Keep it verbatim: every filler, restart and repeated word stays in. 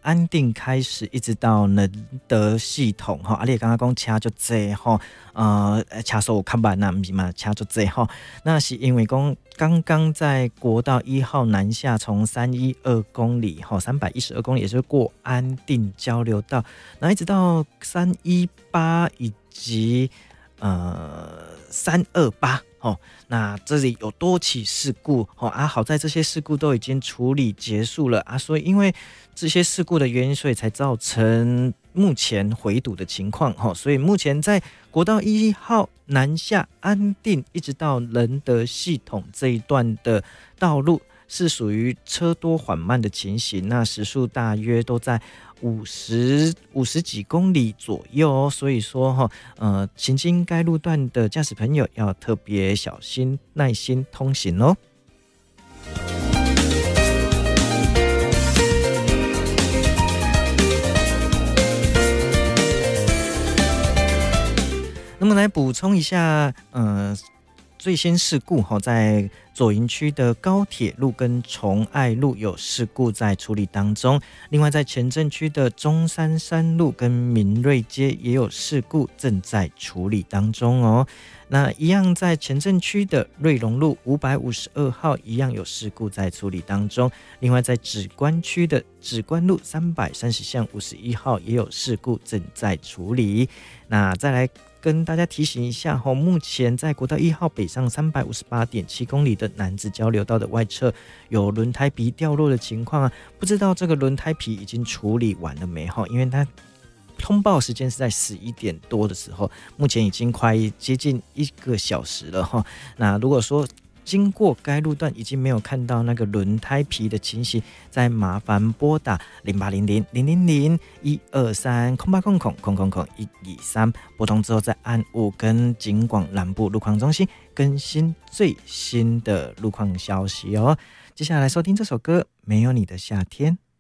安定开始，一直到仁德系统哈，啊，你刚刚讲车就多哈，呃，车速较慢啊，不是嘛？车就多哈，那是因为讲刚刚在国道一号南下，从三一二公里哈，三百一十二公里，也就是过安定交流道，然后一直到三一八以及呃三二八。哦，那这里有多起事故，哦啊，好在这些事故都已经处理结束了啊，所以因为这些事故的原因，所以才造成目前回堵的情况，哦，所以目前在国道一号南下安定一直到仁德系统这一段的道路是属于车多缓慢的情形，那时速大约都在五十五十几公里左右哦，所以说哈，呃，行经该路段的驾驶朋友要特别小心，耐心通行哦。那么来补充一下，呃。最新事故在左营区的高铁路跟崇爱路有事故在处理当中，另外在前镇区的中山山路跟民瑞街也有事故正在处理当中哦。那一样在前镇区的瑞隆路五百五十二号一样有事故在处理当中，另外在莒光区的莒光路三百三十巷五十一号也有事故正在处理。那再来跟大家提醒一下，目前在国道一号北上三百五十八点七公里的南子交流道的外侧有轮胎皮掉落的情况啊，不知道这个轮胎皮已经处理完了没？因为它通报时间是在十一点多的时候，目前已经快接近一个小时了。那如果说经过该路段已经没有看到那个轮胎皮的情形，再麻烦拨打零八零零零零零一二三空八空空空空空一二三，拨通之后再按五跟警广南部路况中心更新最新的路况消息哦。接下来收听这首歌《没有你的夏天》。